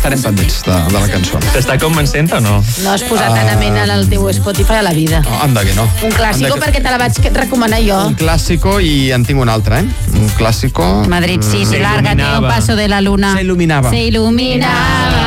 estarem pendents de la cançó. T'està convencent o no? No has posat Ana Mena en el teu Spotify a la vida. No, anda que no. Un clàssico perquè te la vaig recomanar jo. Un clàssico i en tinc un altre, Un clàssico... Madrid, sí, lárgate, un paso de la luna. Se il·luminava. Se il·luminava.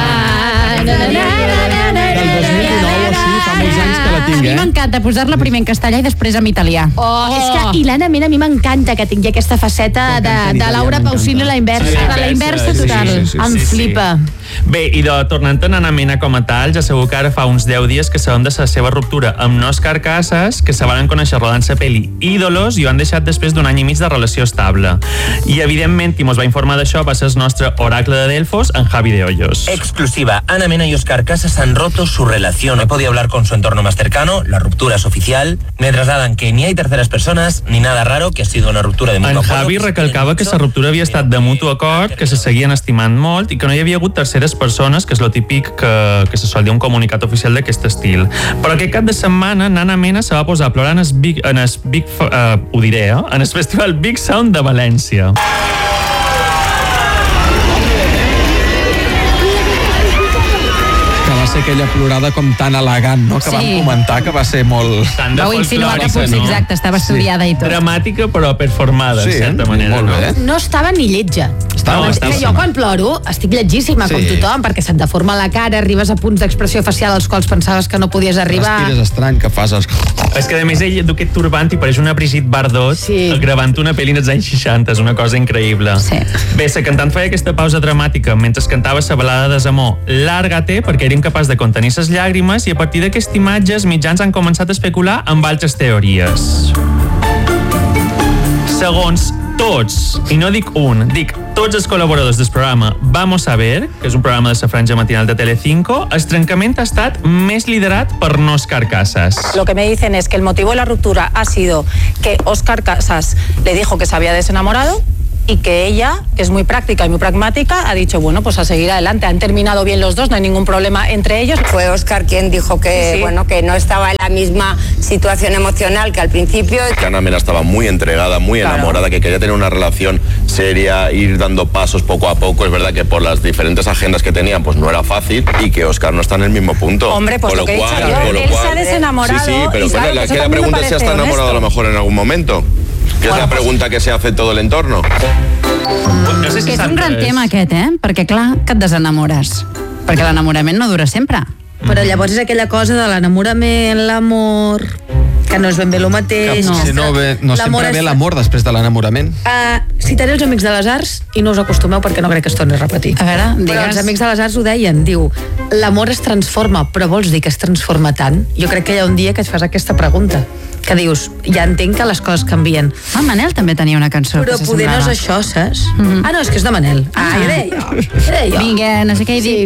Del 2019 o així, fa molts anys que la tinc, A mi m'encanta posar-la primer en castellà i després en italià. És que, i l'Anna Mena a mi m'encanta que tingui aquesta faceta de Laura Pausini a la inversa. A la inversa total. Em flipa. Bé, i tornant a Ana Mena com a tal, ja segur que ara fa uns 10 dies que sabem de la seva ruptura amb Òscar Casas, que se van conèixer rodant la pel·li Ídolos i ho han deixat després d'un any i mig de relació estable. I evidentment, qui mos va informar d'això va ser el nostre oracle de Delfos, en Javi de Hoyos. Exclusiva, Ana Mena y Óscar Casas han roto su relación. He podido hablar con su entorno más cercano, la ruptura es oficial. Me trasladan que ni hay terceras personas, ni nada raro, que ha sido una ruptura de mutuo En acuerdo. Javi recalcava que la ruptura havia estat de mutu acord, que se seguien estimant molt i que no hi havia hagut terceres persones, que és lo típic que se sol dir un comunicat oficial d'aquest estil. Però aquest cap de setmana, Ana Mena se va posar a plorar en el festival Big Sound de València. Ser aquella plorada com tan elegant, no? Que vam comentar que va ser molt... Vau insinuar que potser, exacte, estava estudiada i tot. Dramàtica però performada, en certa manera. Molt bé. No estava ni lletja. Jo quan ploro estic lletgíssima, com tothom, perquè se't deforma la cara, arribes a punts d'expressió facial als quals pensaves que no podies arribar. Respires estrany, que fas... És que a més ell du aquest turbant i pareix una Brigitte Bardot gravant una pel·li als anys 60, és una cosa increïble. Bé, la cantant feia aquesta pausa dramàtica mentre cantava la balada de desamor Lárgate, perquè era incapaç de contenir les llàgrimes, i a partir d'aquesta imatge els mitjans han començat a especular amb altres teories. Segons tots, i no dic un, dic tots els col·laboradors del programa Vamos a Ver, que és un programa de la franja matinal de Telecinco, el trencament ha estat més liderat per Óscar Casas. Lo que me dicen es que el motivo de la ruptura ha sido que Óscar Casas le dijo que se había desenamorado y que ella, que es muy práctica y muy pragmática, ha dicho, bueno, pues a seguir adelante. Han terminado bien los dos, no hay ningún problema entre ellos. Fue Óscar quien dijo que, bueno, que no estaba en la misma situación emocional que al principio. Que Ana Mena estaba muy entregada, muy enamorada, que quería tener una relación seria, ir dando pasos poco a poco. Es verdad que por las diferentes agendas que tenían, pues no era fácil, y que Óscar no está en el mismo punto. Hombre, pues lo que he dicho yo, él se ha desenamorado. Sí, pero y claro, bueno, la pregunta es si está enamorado a lo mejor en algún momento. Que és la pregunta que se hace todo el entorno. No sé si és un gran tema aquest, perquè clar, que et desenamores. Perquè l'enamorament no dura sempre. Però llavors és aquella cosa de l'enamorament, l'amor, que no és ben bé el mateix. No sempre ve l'amor després de l'enamorament. Citaré els Amics de les Arts i no us acostumeu perquè no crec que es torni a repetir. A veure, digues. Però els Amics de les Arts ho deien, diu, l'amor es transforma, però vols dir que es transforma tant? Jo crec que hi ha un dia que et fas aquesta pregunta, que dius, ja entenc que les coses canvien. Manel també tenia una cançó però que poder no és això, saps? Ah, no, és que és de Manel. Ja deia jo. Vinga, no sé què he dit.